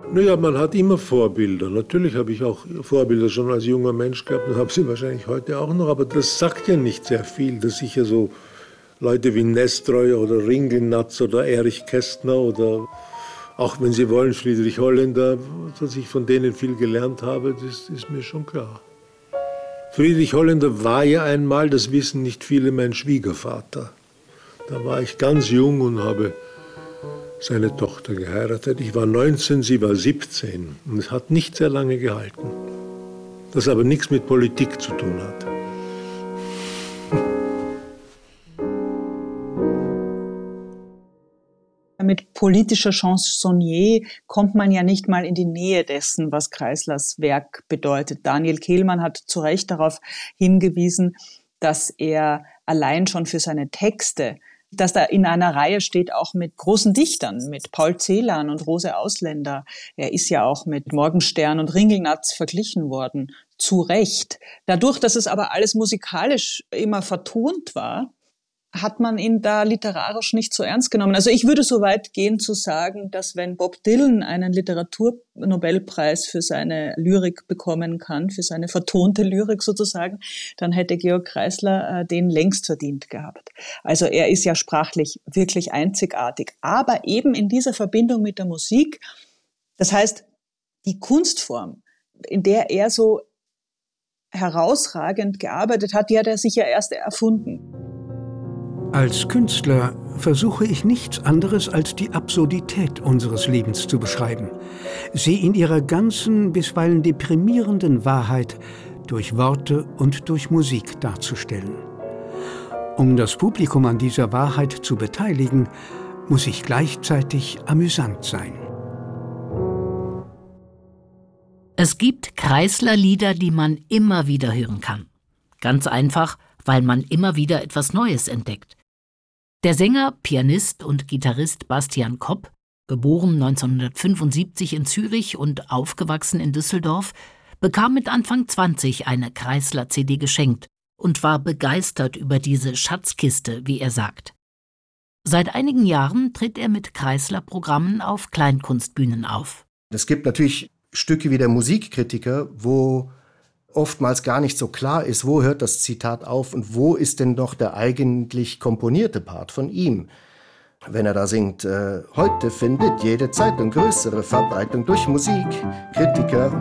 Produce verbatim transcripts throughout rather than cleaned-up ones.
Naja, man hat immer Vorbilder. Natürlich habe ich auch Vorbilder schon als junger Mensch gehabt und habe sie wahrscheinlich heute auch noch. Aber das sagt ja nicht sehr viel, dass ich ja so Leute wie Nestroy oder Ringelnatz oder Erich Kästner oder auch, wenn Sie wollen, Friedrich Holländer, dass ich von denen viel gelernt habe, das ist mir schon klar. Friedrich Holländer war ja einmal, das wissen nicht viele, mein Schwiegervater. Da war ich ganz jung und habe seine Tochter geheiratet. Ich war neunzehn, sie war siebzehn. Und es hat nicht sehr lange gehalten. Das aber nichts mit Politik zu tun hat. Mit politischer Chansonnier kommt man ja nicht mal in die Nähe dessen, was Kreislers Werk bedeutet. Daniel Kehlmann hat zu Recht darauf hingewiesen, dass er allein schon für seine Texte, dass da in einer Reihe steht auch mit großen Dichtern, mit Paul Celan und Rose Ausländer. Er ist ja auch mit Morgenstern und Ringelnatz verglichen worden, zu Recht. Dadurch, dass es aber alles musikalisch immer vertont war, hat man ihn da literarisch nicht so ernst genommen. Also ich würde so weit gehen zu sagen, dass wenn Bob Dylan einen Literaturnobelpreis für seine Lyrik bekommen kann, für seine vertonte Lyrik sozusagen, dann hätte Georg Kreisler äh, den längst verdient gehabt. Also er ist ja sprachlich wirklich einzigartig, aber eben in dieser Verbindung mit der Musik, das heißt, die Kunstform, in der er so herausragend gearbeitet hat, die hat er sich ja erst erfunden. Als Künstler versuche ich nichts anderes als die Absurdität unseres Lebens zu beschreiben, sie in ihrer ganzen, bisweilen deprimierenden Wahrheit durch Worte und durch Musik darzustellen. Um das Publikum an dieser Wahrheit zu beteiligen, muss ich gleichzeitig amüsant sein. Es gibt Kreisler-Lieder, die man immer wieder hören kann. Ganz einfach, weil man immer wieder etwas Neues entdeckt. Der Sänger, Pianist und Gitarrist Bastian Kopp, geboren neunzehnhundertfünfundsiebzig in Zürich und aufgewachsen in Düsseldorf, bekam mit Anfang zwanzig eine Kreisler-C D geschenkt und war begeistert über diese Schatzkiste, wie er sagt. Seit einigen Jahren tritt er mit Kreisler-Programmen auf Kleinkunstbühnen auf. Es gibt natürlich Stücke wie der Musikkritiker, wo oftmals gar nicht so klar ist, wo hört das Zitat auf und wo ist denn noch der eigentlich komponierte Part von ihm. Wenn er da singt, äh, heute findet jede Zeitung größere Verbreitung durch Musik, Kritiker.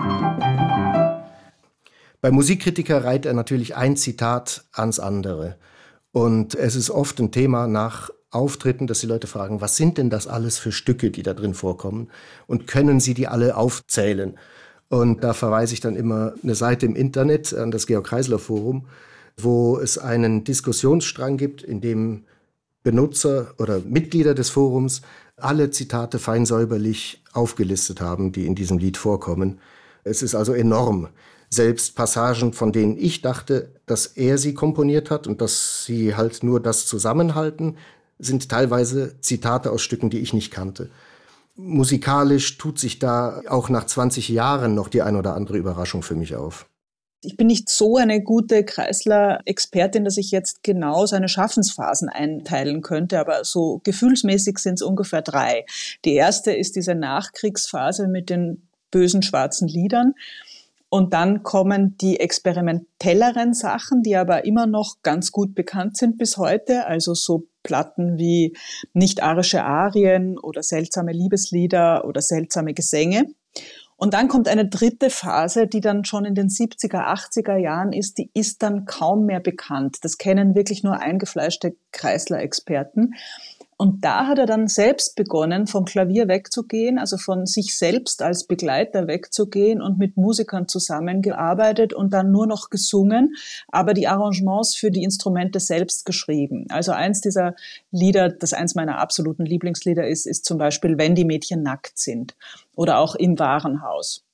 Bei Musikkritiker reiht er natürlich ein Zitat ans andere. Und es ist oft ein Thema nach Auftritten, dass die Leute fragen, was sind denn das alles für Stücke, die da drin vorkommen? Und können sie die alle aufzählen? Und da verweise ich dann immer eine Seite im Internet an das Georg-Kreisler-Forum, wo es einen Diskussionsstrang gibt, in dem Benutzer oder Mitglieder des Forums alle Zitate fein säuberlich aufgelistet haben, die in diesem Lied vorkommen. Es ist also enorm. Selbst Passagen, von denen ich dachte, dass er sie komponiert hat und dass sie halt nur das zusammenhalten, sind teilweise Zitate aus Stücken, die ich nicht kannte. Musikalisch tut sich da auch nach zwanzig Jahren noch die ein oder andere Überraschung für mich auf. Ich bin nicht so eine gute Kreisler-Expertin, dass ich jetzt genau seine Schaffensphasen einteilen könnte, aber so gefühlsmäßig sind es ungefähr drei. Die erste ist diese Nachkriegsphase mit den bösen schwarzen Liedern. Und dann kommen die experimentelleren Sachen, die aber immer noch ganz gut bekannt sind bis heute, also so Platten wie nicht-arische Arien oder seltsame Liebeslieder oder seltsame Gesänge. Und dann kommt eine dritte Phase, die dann schon in den siebziger, achtziger Jahren ist, die ist dann kaum mehr bekannt. Das kennen wirklich nur eingefleischte Kreisler-Experten. Und da hat er dann selbst begonnen, vom Klavier wegzugehen, also von sich selbst als Begleiter wegzugehen und mit Musikern zusammengearbeitet und dann nur noch gesungen, aber die Arrangements für die Instrumente selbst geschrieben. Also eins dieser Lieder, das eins meiner absoluten Lieblingslieder ist, ist zum Beispiel Wenn die Mädchen nackt sind oder auch Im Warenhaus.